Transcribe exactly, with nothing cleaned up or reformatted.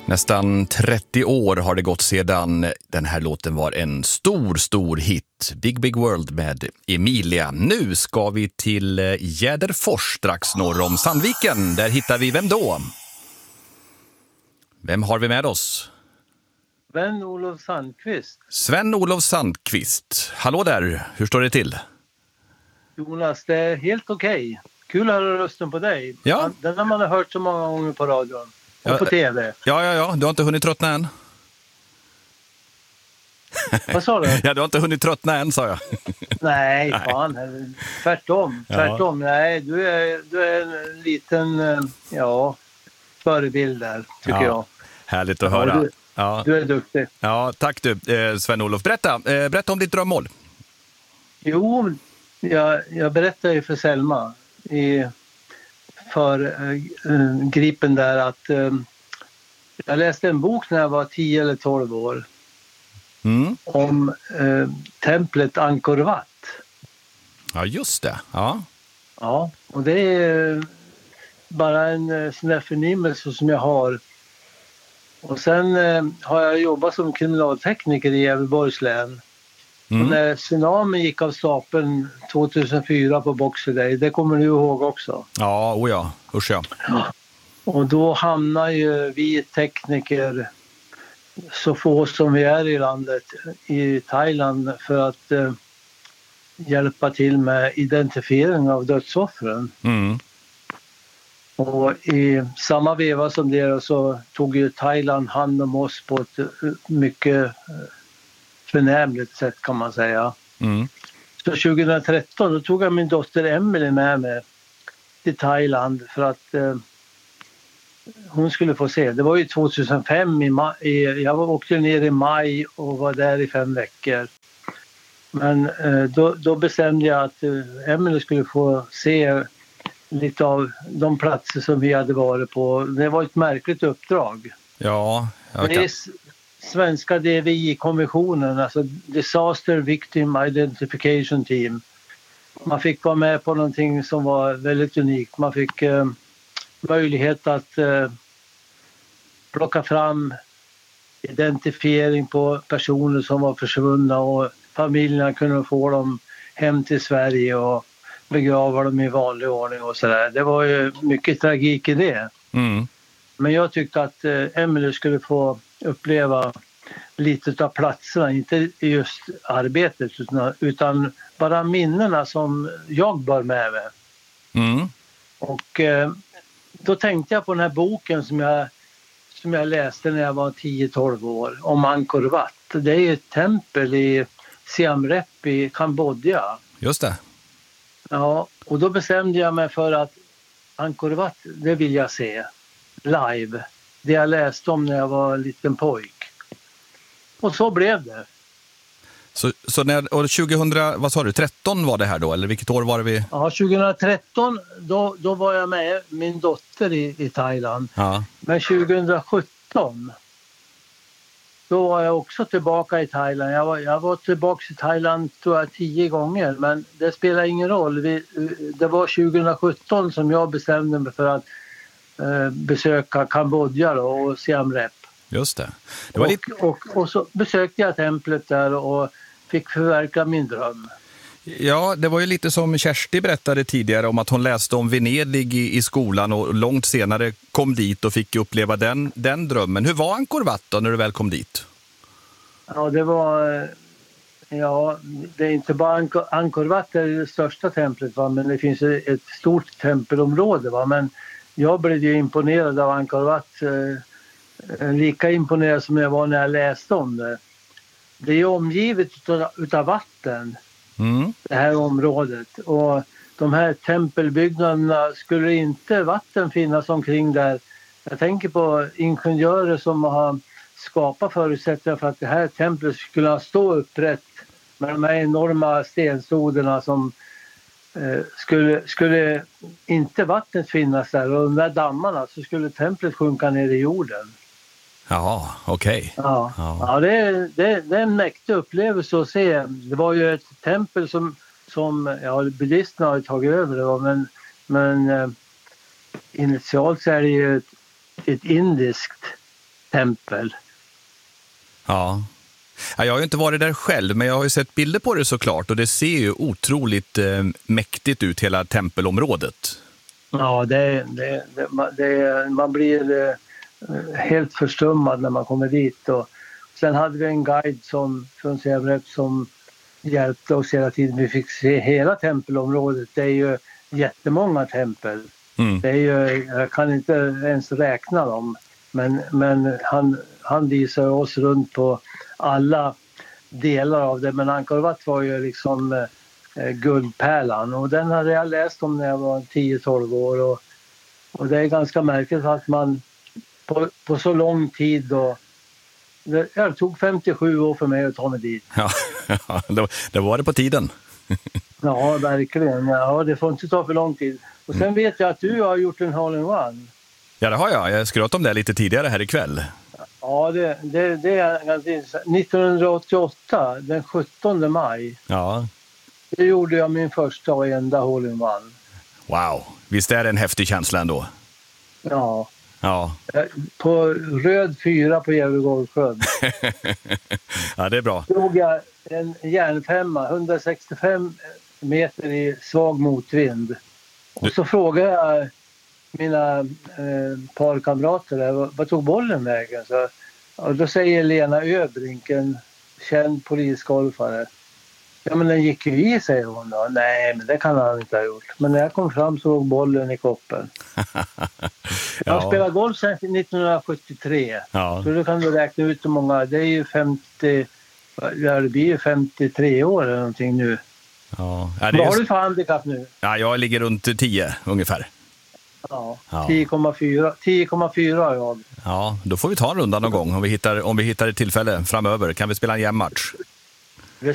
Nästan trettio år har det gått sedan den här låten var en stor, stor hit. Big Big World med Emilia. Nu ska vi till Jäderfors strax norr om Sandviken. Där hittar vi vem då? Vem har vi med oss? Sven-Olof Sandqvist. Sven-Olof Sandqvist. Hallå där, hur står det till? Jonas, det är helt okej. Okay. Kul att höra rösten på dig. Ja. Den har man hört så många gånger på radion. Och ja, på tv. Ja, ja, ja. Du har inte hunnit tröttna än. Vad sa du? Ja, du har inte hunnit tröttna än, sa jag. Nej, fan. Tvärtom. Tvärtom. Ja. Nej, du är, du är en liten, ja, förebild där, tycker ja. jag. Härligt att höra. Du, ja. du är duktig. Ja, tack du, Sven-Olof. Berätta, berätta om ditt drömmål. Jo, jag, jag berättade ju för Selma i för äh, gripen där att äh, jag läste en bok när jag var tio eller tolv år mm. om äh, templet Angkor Wat. Ja, just det. Ja, ja och det är bara en äh, sån där förnimmelse som jag har. Och sen äh, har jag jobbat som kriminaltekniker i Gävleborgs län. Mm. Och när tsunamin gick av stapeln tjugohundrafyra på Boxer Day, det kommer du ihåg också. Ja, oh ja, usch ja. ja. Och då hamnar ju vi tekniker, så få som vi är i landet, i Thailand för att eh, hjälpa till med identifiering av dödsoffren. Mm. Och i samma veva som det så tog ju Thailand hand om oss på ett mycket förnämligt sätt, kan man säga. Mm. Så tjugohundratretton då tog jag min dotter Emily med mig till Thailand för att eh, hon skulle få se. Det var ju tjugohundrafem, i maj, i, jag åkte ner i maj och var där i fem veckor. Men eh, då, då bestämde jag att eh, Emily skulle få se lite av de platser som vi hade varit på. Det var ett märkligt uppdrag. Ja, jag kan... Svenska D V I-konventionen, alltså Disaster Victim Identification Team. Man fick vara med på någonting som var väldigt unikt. Man fick eh, möjlighet att eh, plocka fram identifiering på personer som var försvunna och familjerna kunde få dem hem till Sverige och begrava dem i vanlig ordning och sådär. Det var ju mycket tragik i det. Mm. Men jag tyckte att eh, Emily skulle få uppleva lite av platserna, inte just arbetet utan, utan bara minnena som jag bar med mig. Mm. Och eh, då tänkte jag på den här boken som jag, som jag läste när jag var tio tolv år om Angkor Wat. Det är ett tempel i Siem Reap i Kambodja. Just det. Ja, och då bestämde jag mig för att Angkor Wat, det vill jag se live. Det jag läste om när jag var en liten pojk. Och så blev det. Så, så när, och tjugohundra, vad sa du, tretton var det här då? Eller vilket år var det vi? Ja, tjugohundratretton då, då var jag med min dotter i, i Thailand. Ja. Men tjugosjutton då var jag också tillbaka i Thailand. Jag var, jag var tillbaka i Thailand tror jag tio gånger. Men det spelar ingen roll. Vi, det var tjugosjutton som jag bestämde mig för att besöka Kambodja då, och Siem Reap. Just det. det var och, lite... och, och så besökte jag templet där och fick förverkliga min dröm. Ja, det var ju lite som Kersti berättade tidigare om att hon läste om Venedig i, i skolan och långt senare kom dit och fick uppleva den, den drömmen. Hur var Angkor Wat då när du väl kom dit? Ja, det var... Ja, det är inte bara Angkor, Angkor Wat är det största templet, va? Men det finns ett stort tempelområde, va? Men jag blev ju imponerad av Angkor Wat, eh, lika imponerad som jag var när jag läste om det. Det är omgivet utav, utav vatten, mm. det här området. Och de här tempelbyggnaderna, skulle inte vatten finnas omkring där. Jag tänker på ingenjörer som har skapat förutsättningar för att det här templet skulle stå upprätt med de här enorma stenstoderna som Skulle, skulle inte vattnet finnas där och de där dammarna, så skulle templet sjunka ner i jorden. Ja, okej. Okay. Ja, ja. ja det, det, det är en mäktig upplevelse att se. Det var ju ett tempel som, som ja, buddhisterna har tagit över det, men, men initialt så är det ju ett, ett indiskt tempel. Ja. Ja, jag har ju inte varit där själv, men jag har ju sett bilder på det såklart och det ser ju otroligt eh, mäktigt ut, hela tempelområdet. Ja, det, det, det, det, man blir eh, helt förstummad när man kommer dit. Och sen hade vi en guide som, från Sävrepp som hjälpte oss hela tiden. Vi fick se hela tempelområdet. Det är ju jättemånga tempel. Mm. Det är ju, jag kan inte ens räkna dem. Men, men han, han visade oss runt på alla delar av det. Men Angkor Wat var ju liksom eh, guldpärlan. Och den hade jag läst om när jag var tio tolv år. Och, och det är ganska märkligt att man på, på så lång tid då. Det, det tog femtiosju år för mig att ta mig dit. Ja, det, det var det på tiden. Ja, verkligen. Ja, det får inte ta för lång tid. Och sen mm. vet jag att du har gjort en hole-in-one. Ja, det har jag. Jag skröt om det lite tidigare här ikväll. Ja, det, det, det är nittonhundraåttioåtta, den sjuttonde maj. Ja. Det gjorde jag min första och enda hole-in-one. Wow, visst är det en häftig känsla ändå? Ja. Ja. På röd fyra på Gävlegårdssjön. Ja, det är bra. Såg jag en järnfemma, hundrasextiofem meter i svag motvind. Och så frågade jag mina eh, parkamrater där, vad, vad tog bollen vägen? Så, och då säger Lena Öbrink, en känd polisgolfare. Ja, men den gick ju i, säger hon då. Nej, men det kan han inte ha gjort. Men när jag kom fram så låg bollen i koppen. Ja. Jag spelade golf sedan nittonhundrasjuttiotre. Ja. Så då kan du räkna ut hur många. Det är ju femtio, ja, det blir ju femtiotre år eller någonting nu. Ja. Ja, vad har du för handikapp nu? Ja, jag ligger runt tio ungefär. Ja, ja. tio komma fyra tio komma fyra har jag. Ja, då får vi ta en runda någon gång om vi hittar, om vi hittar ett tillfälle framöver. Kan vi spela en jämnmatch?